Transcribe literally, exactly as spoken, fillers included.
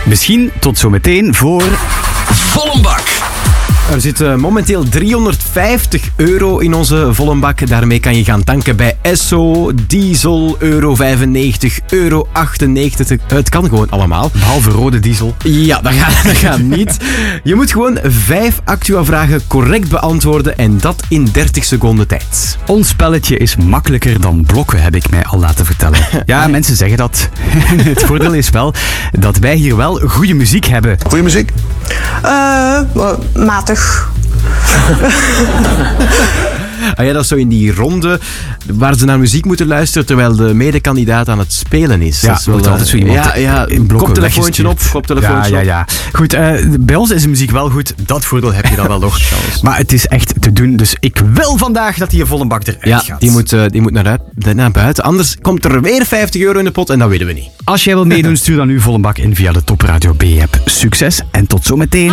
Misschien tot zometeen voor... Volle bak. Er zit uh, momenteel driehonderdvijftig euro in onze volle bak. Daarmee kan je gaan tanken bij Esso, diesel, euro vijfennegentig, euro achtennegentig. Het kan gewoon allemaal. Behalve rode diesel. Ja, dat gaat, dat gaat niet. Je moet gewoon vijf Actua-vragen correct beantwoorden en dat in dertig seconden tijd. Ons spelletje is makkelijker dan blokken, heb ik mij al laten vertellen. Ja, mensen zeggen dat. Het voordeel is wel dat wij hier wel goede muziek hebben. Goeie muziek? Uh, matig. Ah ja, dat is zo in die ronde waar ze naar muziek moeten luisteren terwijl de medekandidaat aan het spelen is. Ja, dat is wel, altijd zo iemand ja, ja, in blokken koptelefoontje op, koptelefoontje ja, ja, ja. Goed, uh, bij ons is de muziek wel goed. Dat voordeel heb je dan wel nog. Maar het is echt te doen, dus ik wil vandaag dat die volle bak eruit ja, gaat. die moet, uh, die moet naar, uit, naar buiten. Anders komt er weer vijftig euro in de pot en dat willen we niet. Als jij wil meedoen, stuur dan uw volle bak in via de Top Radio B-app. Succes en tot zometeen.